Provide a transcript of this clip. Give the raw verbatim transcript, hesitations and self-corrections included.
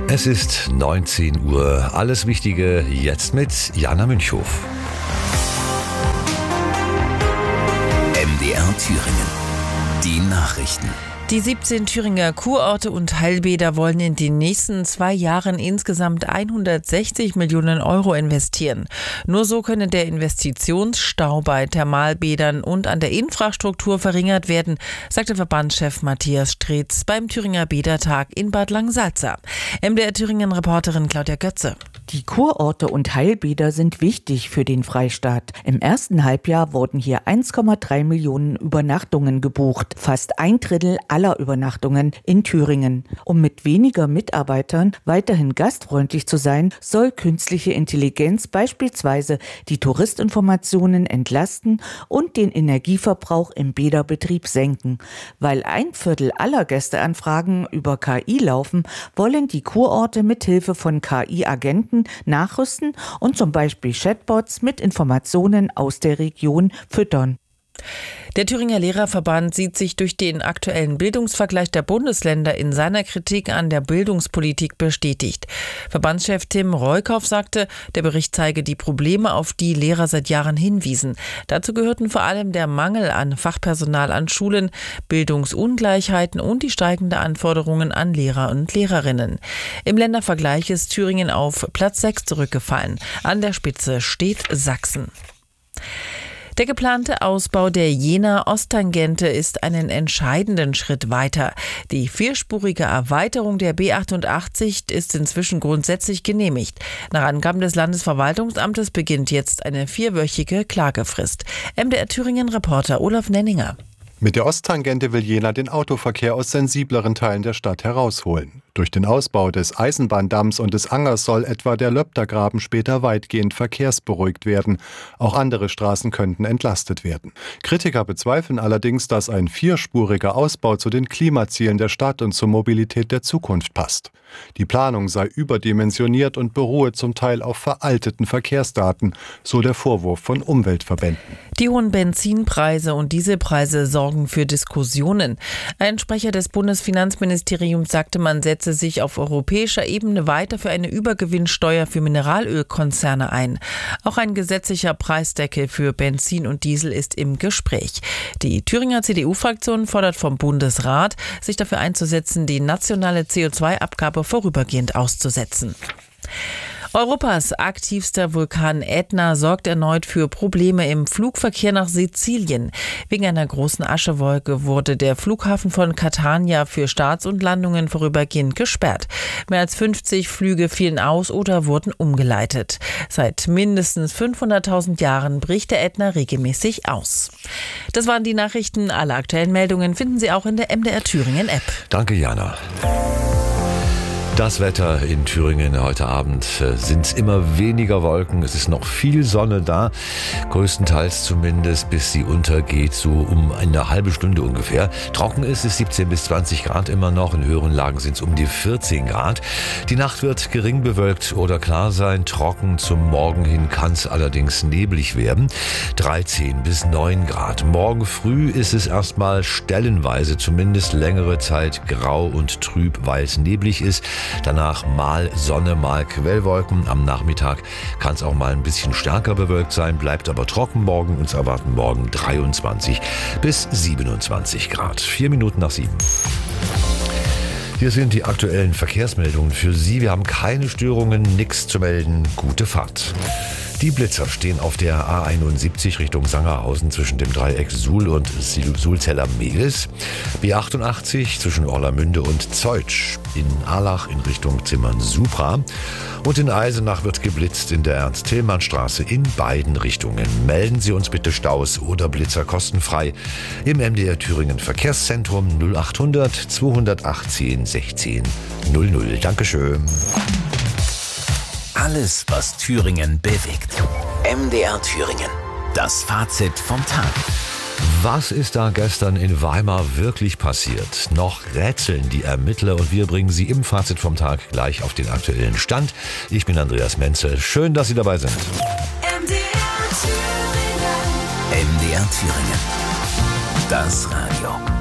Es ist neunzehn Uhr. Alles Wichtige jetzt mit Jana Münchhof. M D R Thüringen. Die Nachrichten. Die siebzehn Thüringer Kurorte und Heilbäder wollen in den nächsten zwei Jahren insgesamt hundertsechzig Millionen Euro investieren. Nur so könne der Investitionsstau bei Thermalbädern und an der Infrastruktur verringert werden, sagte Verbandschef Matthias Streetz beim Thüringer Bädertag in Bad Langensalza. M D R Thüringen-Reporterin Claudia Götze. Die Kurorte und Heilbäder sind wichtig für den Freistaat. Im ersten Halbjahr wurden hier eins Komma drei Millionen Übernachtungen gebucht, fast ein Drittel aller Übernachtungen in Thüringen. Um mit weniger Mitarbeitern weiterhin gastfreundlich zu sein, soll künstliche Intelligenz beispielsweise die Touristinformationen entlasten und den Energieverbrauch im Bäderbetrieb senken. Weil ein Viertel aller Gästeanfragen über K I laufen, wollen die Kurorte mithilfe von K I-Agenten nachrüsten und zum Beispiel Chatbots mit Informationen aus der Region füttern. Der Thüringer Lehrerverband sieht sich durch den aktuellen Bildungsvergleich der Bundesländer in seiner Kritik an der Bildungspolitik bestätigt. Verbandschef Tim Reukauf sagte, der Bericht zeige die Probleme, auf die Lehrer seit Jahren hinwiesen. Dazu gehörten vor allem der Mangel an Fachpersonal an Schulen, Bildungsungleichheiten und die steigenden Anforderungen an Lehrer und Lehrerinnen. Im Ländervergleich ist Thüringen auf Platz sechs zurückgefallen. An der Spitze steht Sachsen. Der geplante Ausbau der Jena-Osttangente ist einen entscheidenden Schritt weiter. Die vierspurige Erweiterung der B achtundachtzig ist inzwischen grundsätzlich genehmigt. Nach Angaben des Landesverwaltungsamtes beginnt jetzt eine vierwöchige Klagefrist. M D R Thüringen-Reporter Olaf Nenninger. Mit der Osttangente will Jena den Autoverkehr aus sensibleren Teilen der Stadt herausholen. Durch den Ausbau des Eisenbahndamms und des Angers soll etwa der Löbdergraben später weitgehend verkehrsberuhigt werden. Auch andere Straßen könnten entlastet werden. Kritiker bezweifeln allerdings, dass ein vierspuriger Ausbau zu den Klimazielen der Stadt und zur Mobilität der Zukunft passt. Die Planung sei überdimensioniert und beruhe zum Teil auf veralteten Verkehrsdaten, so der Vorwurf von Umweltverbänden. Die hohen Benzinpreise und Dieselpreise sorgen für Diskussionen. Ein Sprecher des Bundesfinanzministeriums sagte, man setze sich auf europäischer Ebene weiter für eine Übergewinnsteuer für Mineralölkonzerne ein. Auch ein gesetzlicher Preisdeckel für Benzin und Diesel ist im Gespräch. Die Thüringer C D U-Fraktion fordert vom Bundesrat, sich dafür einzusetzen, die nationale C O zwei Abgabe vorübergehend auszusetzen. Europas aktivster Vulkan Ätna sorgt erneut für Probleme im Flugverkehr nach Sizilien. Wegen einer großen Aschewolke wurde der Flughafen von Catania für Starts und Landungen vorübergehend gesperrt. Mehr als fünfzig Flüge fielen aus oder wurden umgeleitet. Seit mindestens fünfhunderttausend Jahren bricht der Ätna regelmäßig aus. Das waren die Nachrichten. Alle aktuellen Meldungen finden Sie auch in der M D R Thüringen App. Danke, Jana. Das Wetter in Thüringen heute Abend sind immer weniger Wolken. Es ist noch viel Sonne da, größtenteils zumindest, bis sie untergeht, so um eine halbe Stunde ungefähr. Trocken ist es siebzehn bis zwanzig Grad immer noch, in höheren Lagen sind es um die vierzehn Grad. Die Nacht wird gering bewölkt oder klar sein, trocken zum Morgen hin kann es allerdings neblig werden. dreizehn bis neun Grad. Morgen früh ist es erstmal stellenweise, zumindest längere Zeit grau und trüb, weil es neblig ist. Danach mal Sonne, mal Quellwolken. Am Nachmittag kann es auch mal ein bisschen stärker bewölkt sein, bleibt aber trocken morgen. Uns erwarten morgen dreiundzwanzig bis siebenundzwanzig Grad. Vier Minuten nach sieben. Hier sind die aktuellen Verkehrsmeldungen für Sie. Wir haben keine Störungen, nichts zu melden. Gute Fahrt. Die Blitzer stehen auf der A einundsiebzig Richtung Sangerhausen zwischen dem Dreieck Suhl und Sulzeller-Mehlis. B achtundachtzig zwischen Orlamünde und Zeutsch. In Ahlach in Richtung Zimmern-Supra. Und in Eisenach wird geblitzt in der Ernst-Thälmann-Straße in beiden Richtungen. Melden Sie uns bitte Staus oder Blitzer kostenfrei im M D R Thüringen Verkehrszentrum null achthundert zweihundertachtzehn sechzehn null null. Dankeschön. Alles, was Thüringen bewegt. M D R Thüringen. Das Fazit vom Tag. Was ist da gestern in Weimar wirklich passiert? Noch rätseln die Ermittler und wir bringen Sie im Fazit vom Tag gleich auf den aktuellen Stand. Ich bin Andreas Menzel. Schön, dass Sie dabei sind. M D R Thüringen. M D R Thüringen. Das Radio.